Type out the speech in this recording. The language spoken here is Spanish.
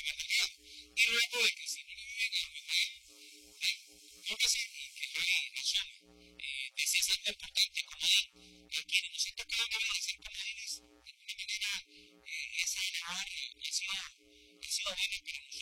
primer mercado. Y luego de que si no le viven a Israel, creo que sí, que Israel asuma ese salto importante como quienes nos han tocado ver de ser comodines, de alguna manera ese elevar ha sido bueno para